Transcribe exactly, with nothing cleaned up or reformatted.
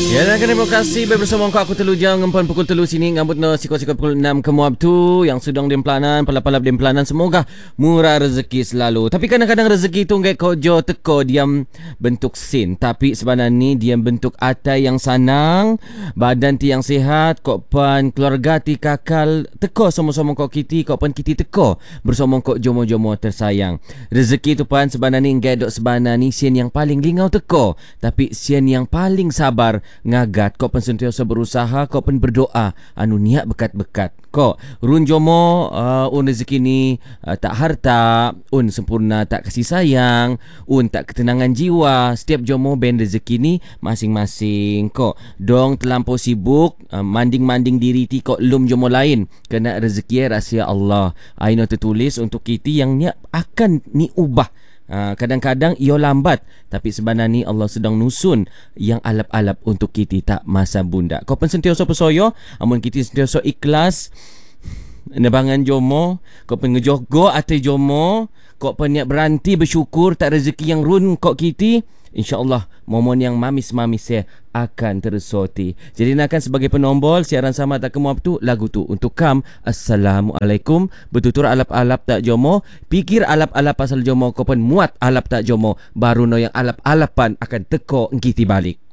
Ya, dan kena demokrasi bersama aku telu jang empan pukul telu sini ngambut no siko-siko pukul enam ke muab tu yang sedang dem pelanan palap-palap dem pelanan semoga murah rezeki selalu. Tapi kadang-kadang rezeki tu ngai kojo teko diam bentuk sin, tapi sebenarnya ni diam bentuk atai yang sanang, badan ti yang sihat, kok pan keluarga ti kakal teko sama-sama kok kiti, kok pan kiti teko bersama kok jomo-jomo tersayang. Rezeki tu pan sebenarnya ni ngai dok sebenarnya ni sin yang paling lingau teko, tapi sin yang paling sabar ngagat kau pun sentiasa berusaha, kau pun berdoa anu niat bekat-bekat kau run jomo uh, un rezeki ni uh, tak harta, un sempurna tak kasih sayang, un tak ketenangan jiwa. Setiap jomo ben rezeki ni masing-masing kau dong terlampau sibuk uh, manding-manding diri ti kau lum jomo lain kena rezeki rahsia Allah. Aino tertulis untuk kita yang niat akan ni ubah. Uh, kadang-kadang ia lambat, tapi sebenarnya ni Allah sedang nusun yang alap-alap untuk kita tak masa bunda. Kau pun sentiasa persoyo, amun kita sentiasa ikhlas nebangan jomo, kau pun ngejogo ate jomo, kau pun niat beranti bersyukur tak rezeki yang run kau kita, InsyaAllah momen yang mamis-mamis ya akan tersoti. Jadi nakkan sebagai penombol siaran sama tak kemuap tu lagu tu untuk kam. Assalamualaikum. Bertutur alap-alap tak jomo, pikir alap-alap pasal jomo kau pun muat alap tak jomo, baru no yang alap-alapan akan teko ngiti balik.